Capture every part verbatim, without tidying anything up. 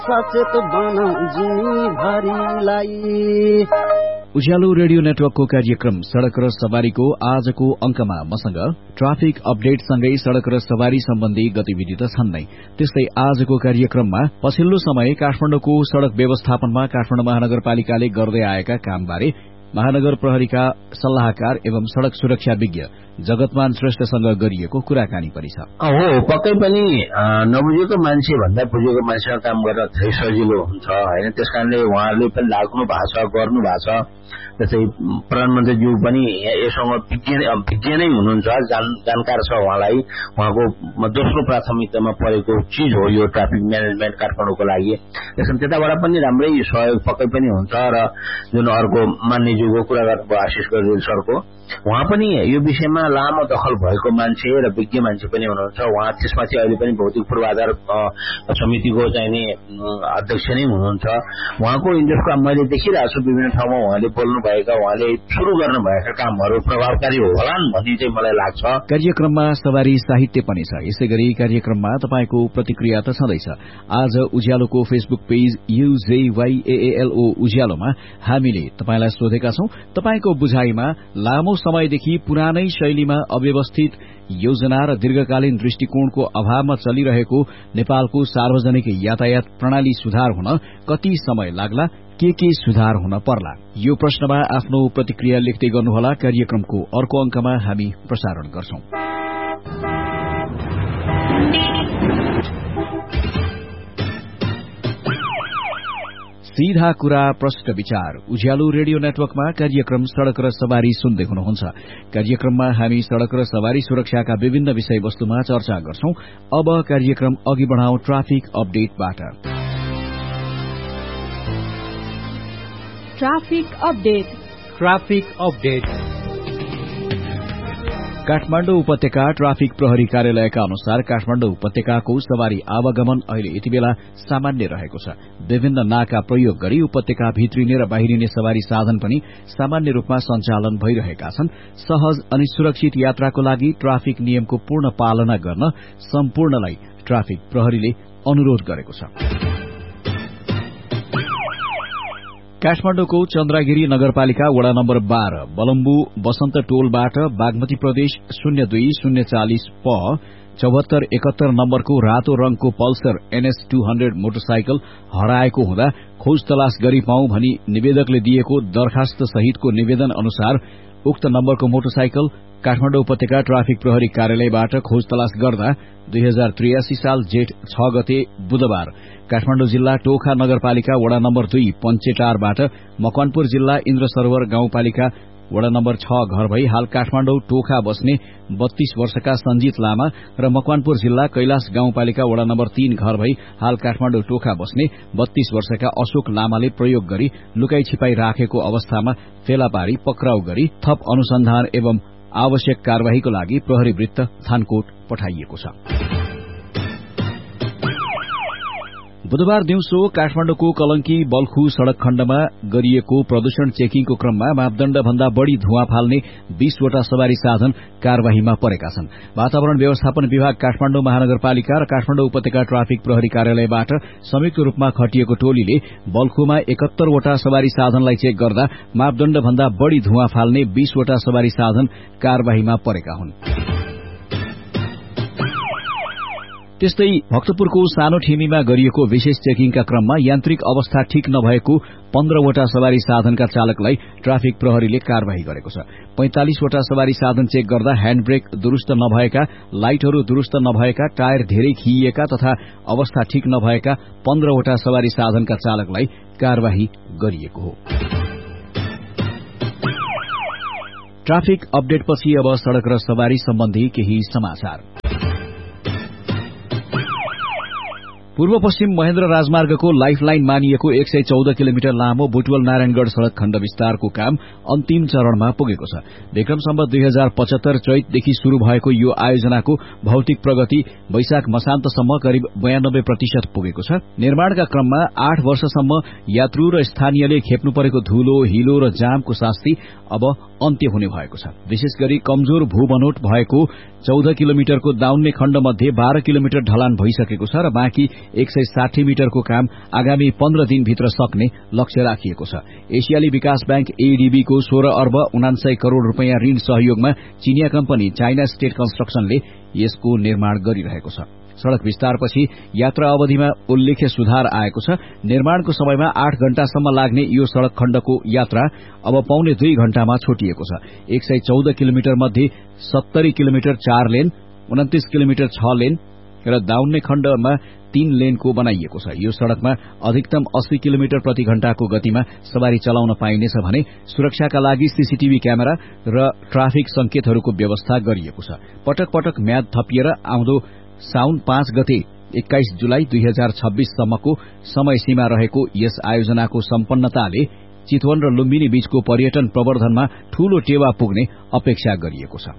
सचेत बनाऊ जिम्मेवारीलाई। उज्यालो रेडियो नेटवर्कको कार्यक्रम सड़क र सवारीको आजको अंकमा मसँग ट्राफिक अपडेट सँगै सड़क र सवारी सम्बन्धी गतिविधि त छन् नै। त्यस्तै आजको कार्यक्रममा पछिल्लो समय काठमाडौँको सड़क व्यवस्थापनमा काठमाडौँ महानगरपालिकाले गर्दै आएका कामबारे महानगर प्रहरीका सल्लाहकार एवं सड़क सुरक्षा विज्ञ जगतमान श्रेष्ठसँग गरिएको कुराकानी पनि छ। हो, पक्कै पनि नबुझेको मान्छे भन्दा बुझेको मान्छेसँग काम गर्न धेरै सजिलो हुन्छ हैन। त्यसकारणले उहाँहरूले पनि लाग्नु भएको छ, गर्नु भएको छ। जस्तै प्रधानमन्त्रीज्यू पनि यससँग विज्ञ नै हुनुहुन्छ, जानकार छ उहाँलाई। उहाँको दोस्रो प्राथमिकतामा परेको चिज हो यो ट्राफिक म्यानेजमेन्ट काठमाडौँको लागि। त्यसकारण त्यताबाट पनि राम्रै सहयोग पक्कै पनि हुन्छ। र जुन अर्को मान्यज्यूको कुरा गर्नुभयो आशिष गजल सरको, उहाँ पनि यो विषयमा लामो दखल भएको मान्छे र विज्ञ मान्छे पनि हुनुहुन्छ। उहाँ त्यसपछि अहिले पनि भौतिक पूर्वाधार समितिको चाहिने अध्यक्ष नै हुनुहुन्छ। उहाँको इन्ट्रेस्टको मैले देखिरहेको छु विभिन्न ठाउँमा उहाँले बोल्नु भएका, उहाँले शुरू गर्नुभएका कामहरू प्रभावकारी होलान् भन्ने चाहिँ मलाई लाग्छ। कार्यक्रममा सवारी साहित्य पनि छ। यसैगरी कार्यक्रममा तपाईको प्रतिक्रिया त छँदैछ। आज उज्यालोको फेसबुक पेज युजेवाईएएलओ उज्यालोमा हामीले तपाईलाई सोधेका छौं, तपाईको बुझाइमा लामो समयदेखि पुरानै शैलीमा अव्यवस्थित योजना र दीर्घकालीन दृष्टिकोणको अभावमा चलिरहेको नेपालको सार्वजनिक यातायात प्रणाली सुधार हुन कति समय लाग्ला, के के सुधार हुन पर्ला? यो प्रश्नमा आफ्नो प्रतिक्रिया लेख्दै गर्नुहोला। कार्यक्रमको अर्को अंकमा हामी प्रसारण गर्छौं। सीधा कुरा प्रश्न विचार उज्यालो रेडियो नेटवर्कमा कार्यक्रम सड़क र सवारी सुन्दै हुनुहुन्छ। कार्यक्रममा हामी सड़क र सवारी सुरक्षाका विभिन्न विषयवस्तुमा चर्चा गर्छौं। अब कार्यक्रम अघि बढ़ाउँ traffic अपडेटबाट। Traffic update traffic update Kathmandu उपत्यका ट्राफिक प्रहरी कार्यालयका अनुसार काठमाडौँ उपत्यकाको सवारी आवागमन अहिले यति बेला सामान्य रहेको छ। विभिन्न नाका प्रयोग गरी उपत्यका भित्रिने र बाहिरिने सवारी साधन पनि सामान्य रूपमा सञ्चालन भइरहेका छन्। सहज अनि सुरक्षित यात्राको लागि ट्राफिक नियमको पूर्ण पालना गर्न सम्पूर्णलाई ट्राफिक प्रहरीले अनुरोध गरेको छ। काठमाडौँको चन्द्रागिरी नगरपालिका वड़ा नम्बर बाह्र बलम्बु बसन्त टोलबाट बागमती प्रदेश शून्य दुई शून्य चालिस प चौहत्तर एकहत्तर नम्बरको रातो रंगको Pulsar NS two hundred motorcycle हराएको हुँदा खोज तलास गरी पाऊँ भनी निवेदकले दिएको दरखास्त सहितको निवेदन अनुसार उक्त नम्बरको मोटरसाइकल काठमाडौँ उपत्यका ट्राफिक प्रहरी कार्यालयबाट खोज तलास गर्दा दुई हजार त्रियासी साल जेठ छ गते बुधबार काठमाडौँ जिल्ला टोखा नगरपालिका वड़ा नम्बर दुई पञ्चेटारबाट मकवानपुर जिल्ला इन्द्र सरोवर गाउँपालिका वड़ा नम्बर छ घर भई हाल काठमाडौँ टोखा बस्ने बत्तीस वर्षका सञ्जित लामा र मकवानपुर जिल्ला कैलाश गाउँपालिका वड़ा नम्बर तीन घर भई हाल काठमाडौँ टोखा बस्ने बत्तीस वर्षका अशोक लामाले प्रयोग गरी लुकाई छिपाई राखेको अवस्थामा फेला पारी पक्राउ गरी थप अनुसन्धान एवं आवश्यक कार्यवाहीको लागि प्रहरी वृत्त थानकोट पठाइएको छ। बुधबार दिउँसो काठमाडौँको कलंकी बल्खु सड़क खण्डमा गरिएको प्रदूषण चेकिङको क्रममा मापदण्ड भन्दा बढ़ी धुवाँ फाल्ने बीसवटा सवारी साधन कार्यवाहीमा परेका छन्। वातावरण व्यवस्थापन विभाग काठमाडौँ महानगरपालिका र काठमाडौँ उपत्यका ट्राफिक प्रहरी कार्यालयबाट संयुक्त रूपमा खटिएको टोलीले बल्खुमा एकहत्तरवटा सवारी साधनलाई चेक गर्दा मापदण्ड भन्दा बढ़ी धुवाँ फाल्ने बीसवटा सवारी साधन कार्यवाहीमा परेका हुन्। त्यस्तै भक्तपुरको सानो ठेमीमा गरिएको विशेष चेकिङका क्रममा यान्त्रिक अवस्था ठीक नभएको पन्ध्रवटा सवारी साधनका चालकलाई ट्राफिक प्रहरीले कार्यवाही गरेको छ। पैंतालिसवटा सवारी साधन चेक गर्दा ह्याण्ड ब्रेक दुरूस्त नभएका, लाइटहरू दुरूस्त नभएका, टायर धेरै खिइएका तथा अवस्था ठीक नभएका पन्ध्रवटा सवारी साधनका चालकलाई कार्यवाही गरिएको हो। ट्राफिक अपडेटपछि अब सड़क र सवारी सम्बन्धी केही समाचार। पूर्व पश्चिम महेन्द्र राजमार्गको लाइफलाइन मानिएको एक सय चौध किलोमिटर लामो बुटवल नारायणगढ़ सड़क खण्ड विस्तारको काम अन्तिम चरणमा पुगेको छ। विक्रम सम्वत दुई हजार पचहत्तर चैतदेखि शुरू भएको यो आयोजनाको भौतिक प्रगति वैशाख मसान्तसम्म करिब बयानब्बे प्रतिशत पुगेको छ। निर्माणका क्रममा आठ वर्षसम्म यात्रु र स्थानीयले खेप्नु परेको धूलो, हिलो र जामको शास्ति अब अन्त्य हुने भएको छ। विशेष गरी कमजोर भू बनोट भएको चौध किलोमिटरको दाउन्ने खण्ड मध्ये बाह्र किलोमिटर ढलान भइसकेको छ र बाँकी एक सय साठी मिटरको काम आगामी पन्ध्र दिनभित्र सक्ने लक्ष्य राखिएको छ। एशियाली विकास बैंक एडीबी को सोह्र अर्ब उनान्सय करोड़ रूपियाँ ऋण सहयोगमा चीनिया कम्पनी चाइना स्टेट कन्स्ट्रक्सनले यसको निर्माण गरिरहेको छ। सड़क विस्तारपछि यात्रा अवधिमा उल्लेख्य सुधार आएको छ। निर्माणको समयमा आठ घण्टासम्म लाग्ने यो सड़क खण्डको यात्रा अब पौने दुई घण्टामा छोटिएको छ। एक सय चौध किलोमिटर मध्ये सत्तरी किलोमिटर चार लेन, उन्तिस किलोमिटर छ लेन र दाउन्ने खण्डमा तीन लेनको बनाइएको छ। यो सड़कमा अधिकतम अस्सी किलोमिटर प्रति घण्टाको गतिमा सवारी चलाउन पाइनेछ भने सुरक्षाका लागि सीसीटीभी क्यामेरा र ट्राफिक संकेतहरूको व्यवस्था गरिएको छ। पटक पटक म्याद थपिएर आउँदो साउन पाँच गते एक्काइस जुलाई दुई हजार छब्बीस सम्मको समय सीमा रहेको यस आयोजनाको सम्पन्नताले चितवन र लुम्बिनी बीचको पर्यटन प्रवर्धनमा ठूलो टेवा पुग्ने अपेक्षा गरिएको छ।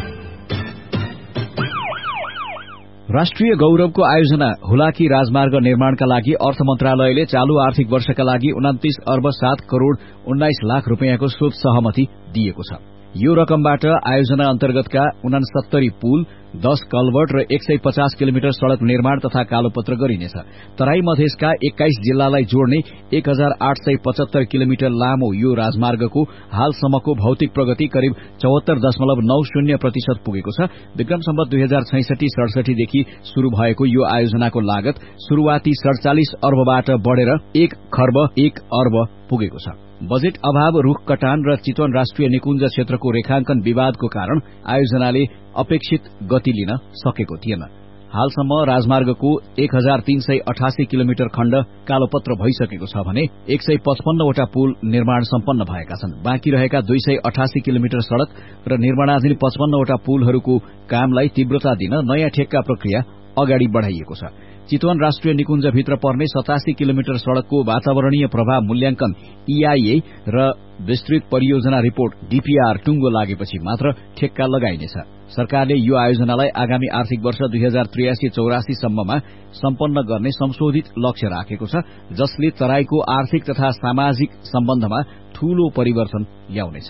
राष्ट्रिय गौरवको आयोजना हुलाकी राजमार्ग निर्माणका लागि अर्थ मन्त्रालयले चालू आर्थिक वर्षका लागि उन्तिस अर्ब सात करोड़ उन्नाइस लाख रूपियाँको स्रोत सहमति दिएको छ। यो रकमबाट आयोजना अन्तर्गतका उनासत्तरी पुल, दस कलवर्ट र एक सय पचास किलोमिटर सड़क निर्माण तथा कालोपत्र गरिनेछ। तराई मधेसका एक्काइस जिल्लालाई जोड्ने एक हजार आठ सय पचहत्तर किलोमिटर लामो यो राजमार्गको हालसम्मको भौतिक प्रगति करिब चौहत्तर दशमलव नौ शून्य प्रतिशत पुगेको छ। विक्रम सम्वत दुई हजार छैसठी सड़सठीदेखि शुरू भएको यो आयोजनाको लागत शुरूआती सड़चालिस अर्बबाट बढ़ेर एक खर्ब एक अर्ब पुगेको छ। बजेट अभाव, रूख कटान र चितवन राष्ट्रिय निकुञ्ज क्षेत्रको रेखांकन विवादको कारण आयोजनाले अपेक्षित गति लिन सकेको थिएन। हालसम्म राजमार्गको एक हजार तीन सय अठासी किलोमिटर खण्ड कालोपत्र भइसकेको छ भने एक सय पचपन्नवटा पुल निर्माण सम्पन्न भएका छन्। बाँकी रहेका दुई सय अठासी किलोमिटर सड़क र निर्माणाधीन पचपन्नवटा पुलहरूको कामलाई तीव्रता दिन नयाँ ठेक्का प्रक्रिया अगाडि बढ़ाइएको छ। चितवन राष्ट्रिय निकुञ्जभित्र पर्ने सतासी किलोमिटर सड़कको वातावरणीय प्रभाव मूल्याङ्कन ईआईए र विस्तृत परियोजना रिपोर्ट डीपीआर टुंगो लागेपछि मात्र ठेक्का लगाइनेछ। सरकारले यो आयोजनालाई आगामी आर्थिक वर्ष दुई हजार त्रियासी चौरासी सम्ममा सम्पन्न गर्ने संशोधित लक्ष्य राखेको छ, जसले तराईको आर्थिक तथा सामाजिक सम्बन्धमा ठूलो परिवर्तन ल्याउनेछ।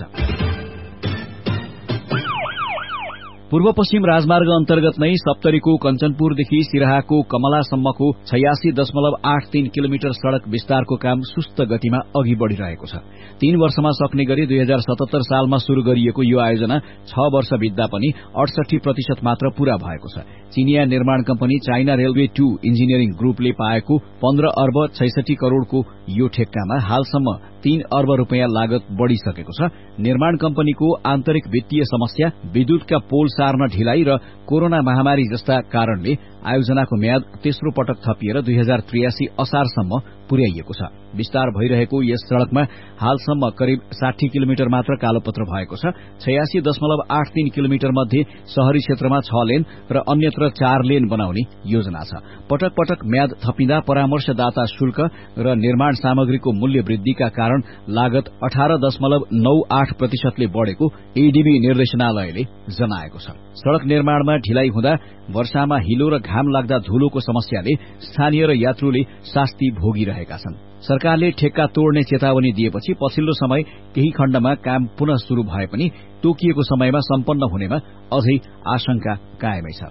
पूर्व पश्चिम राजमार्ग अन्तर्गत नै सप्तरीको कञ्चनपुरदेखि सिराहाको कमलासम्मको छयासी दशमलव आठ तीन किलोमिटर सड़क विस्तारको काम सुस्त गतिमा अघि बढ़िरहेको छ। तीन वर्षमा सक्ने गरी दुई हजार सतहत्तर सालमा शुरू गरिएको यो आयोजना छ वर्ष बित्दा पनि अडसठी प्रतिशत मात्र पूरा भएको छ। चीनिया निर्माण company China railway two engineering ग्रुपले पाएको पन्ध्र अर्ब छैसठी करोड़को यो ठेक्कामा हालसम्म तीन अर्ब रूपियाँ लागत बढ़िसकेको छ। निर्माण कम्पनीको आन्तरिक वित्तीय समस्या, विद्युतका पोल सार्न ढिलाइ र कोरोना महामारी जस्ता कारणले आयोजनाको म्याद तेस्रो पटक थपिएर दुई हजार त्रियासी असारसम्म पुर्याइएको छ। विस्तार भइरहेको यस सड़कमा हालसम्म करिब साठी किलोमिटर मात्र कालोपत्र भएको छ। छयासी दशमलव आठ तीन किलोमिटर मध्ये शहरी क्षेत्रमा छ लेन र अन्यत्र चार लेन बनाउने योजना छ। पटक पटक म्याद थपिँदा परामर्शदाता शुल्क र निर्माण सामग्रीको मूल्य वृद्धिका कारण लागत अठार दशमलव नौ आठ प्रतिशतले बढ़ेको एडीबी निर्देशनालयले जनाएको छ। सड़क निर्माणमा ढिलाइ हुँदा वर्षामा हिलो र घाम लाग्दा धुलोको समस्याले स्थानीय र यात्रुले शास्ति भोगिरहेका छन्। सरकारले ठेक्का तोड्ने चेतावनी दिएपछि पछिल्लो समय केही खण्डमा काम पुनः शुरू भए पनि तोकिएको समयमा सम्पन्न हुनेमा अझै आशंका कायमै छ।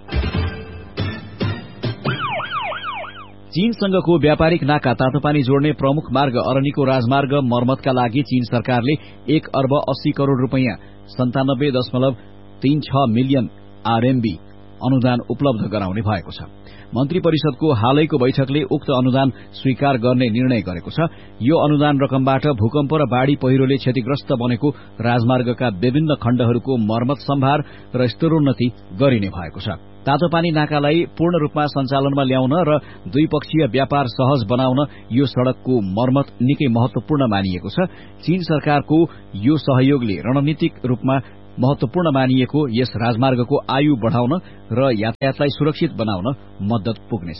चीनसँगको व्यापारिक नाका तातोपानी जोड्ने प्रमुख मार्ग अरनिको राजमार्ग मर्मतका लागि चीन सरकारले एक अर्ब अस्सी करोड़ रूपियाँ सन्तानब्बे दशमलव तीन छ मिलियन आरएमबी अनुदान उपलब्ध गराउने भएको छ। मन्त्री परिषदको हालैको बैठकले उक्त अनुदान स्वीकार गर्ने निर्णय गरेको छ। यो अनुदान रकमबाट भूकम्प र बाढ़ी पहिरोले क्षतिग्रस्त बनेको राजमार्गका विभिन्न खण्डहरूको मर्मत सम्भार र स्तरोन्नति गरिने भएको छ। तातोपानी नाकालाई पूर्ण रूपमा सञ्चालनमा ल्याउन र द्विपक्षीय व्यापार सहज बनाउन यो सड़कको मर्मत निकै महत्वपूर्ण मानिएको छ। चीन सरकारको यो सहयोगले रणनीतिक रूपमा महत्वपूर्ण मानिएको यस राजमार्गको आयु बढ़ाउन र यातायातलाई सुरक्षित बनाउन मद्दत पुग्नेछ।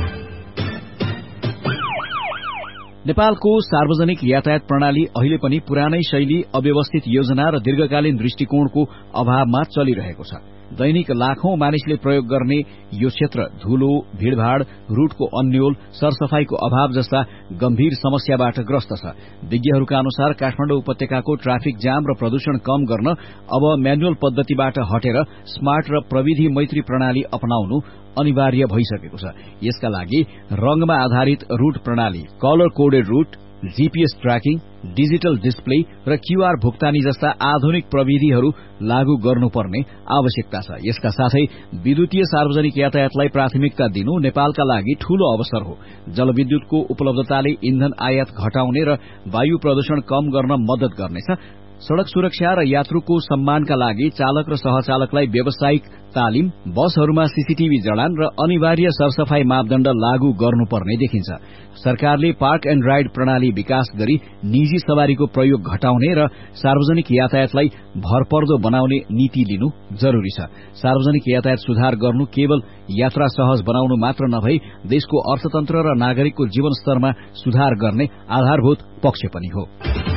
नेपालको सार्वजनिक यातायात प्रणाली अहिले पनि पुरानै शैली, अव्यवस्थित योजना र दीर्घकालीन दृष्टिकोणको अभावमा चलिरहेको छ। दैनिक लाखौं मानिसले प्रयोग गर्ने यो क्षेत्र धूलो, भीड़भाड़, रूटको अन्यल, सरसफाईको अभाव जस्ता गम्भीर समस्याबाट ग्रस्त छ। विज्ञहरूका अनुसार काठमाडौँ उपत्यकाको ट्राफिक जाम र प्रदूषण कम गर्न अब म्यानुअल पद्धतिबाट हटेर स्मार्ट र प्रविधि मैत्री प्रणाली अपनाउनु अनिवार्य भइसकेको छ। यसका लागि रंगमा आधारित रूट प्रणाली, colour coded route, GPS tracking, digital display र क्यूआर भुक्तानी जस्ता आधुनिक प्रविधिहरू लागू गर्नुपर्ने आवश्यकता छ। यसका साथै विद्युतीय सार्वजनिक यातायातलाई प्राथमिकता दिनु नेपालका लागि ठूलो अवसर हो। जलविद्युतको उपलब्धताले इन्धन आयात घटाउने र वायु प्रदूषण कम गर्न मद्दत गर्नेछ। सड़क सुरक्षा र यात्रुको सम्मानका लागि चालक र सहचालकलाई व्यावसायिक तालिम, बसहरूमा सीसीटीभी जडान र अनिवार्य सरसफाई मापदण्ड लागू गर्नुपर्ने देखिन्छ। सरकारले पार्क एण्ड राइड प्रणाली विकास गरी निजी सवारीको प्रयोग घटाउने र सार्वजनिक यातायातलाई भरपर्दो बनाउने नीति लिनु जरूरी छ। सार्वजनिक यातायात सुधार गर्नु केवल यात्रा सहज बनाउनु मात्र नभई देशको अर्थतन्त्र र नागरिकको जीवनस्तरमा सुधार गर्ने आधारभूत पक्ष पनि हो।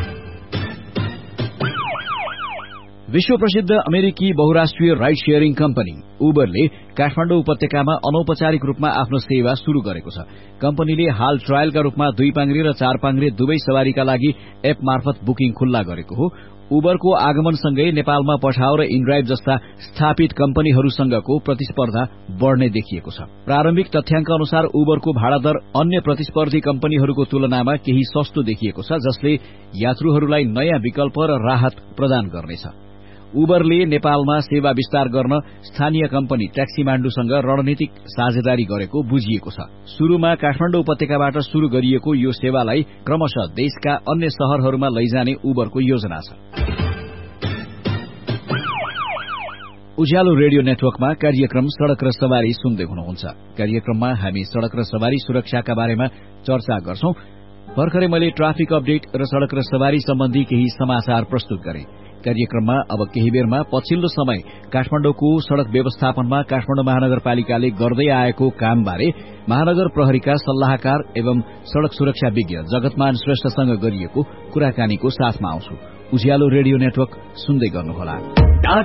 विश्व प्रसिद्ध अमेरिकी बहुराष्ट्रिय राइड शेयरिङ कम्पनी उबरले काठमाडौँ उपत्यकामा अनौपचारिक रूपमा आफ्नो सेवा शुरू गरेको छ। कम्पनीले हाल ट्रायलका रूपमा दुई पाङ्ग्रे र चार पाङ्ग्रे दुवै सवारीका लागि एप मार्फत बुकिङ खुल्ला गरेको हो। उबरको आगमनसँगै नेपालमा पठाओ र इनड्राइभ जस्ता स्थापित कम्पनीहरूसँगको प्रतिस्पर्धा बढ़ने देखिएको छ। प्रारम्भिक तथ्याङ्क अनुसार उबरको भाडा दर अन्य प्रतिस्पर्धी कम्पनीहरूको तुलनामा केही सस्तो देखिएको छ, जसले यात्रुहरूलाई नयाँ विकल्प र राहत प्रदान गर्नेछ। उबरले नेपालमा सेवा विस्तार गर्न स्थानीय कम्पनी ट्याक्सी माण्डुसँग रणनीतिक साझेदारी गरेको बुझिएको छ। शुरूमा काठमाडौँ उपत्यकाबाट शुरू गरिएको यो सेवालाई क्रमशः देशका अन्य शहरहरूमा लैजाने उबरको योजना छ। उज्यालो रेडियो नेटवर्कमा कार्यक्रम सड़क र सवारी सुन्दै हुनुहुन्छ। कार्यक्रममा हामी सड़क र सवारी सुरक्षाका बारेमा चर्चा गर्छौं। भर्खरै मैले ट्राफिक अपडेट र सड़क र सवारी सम्बन्धी केही समाचार प्रस्तुत गरे। कार्यक्रममा अब केही बेरमा पछिल्लो समय काठमाडौँको सड़क व्यवस्थापनमा काठमाडौँ महानगरपालिकाले गर्दै आएको कामबारे महानगर प्रहरीका सल्लाहकार एवं सड़क सुरक्षा विज्ञ जगतमान श्रेष्ठसँग गरिएको कुराकानीको साथमा आउँछु। उज्यालो रेडियो नेटवर्क सुन्दै गर्नुहोला।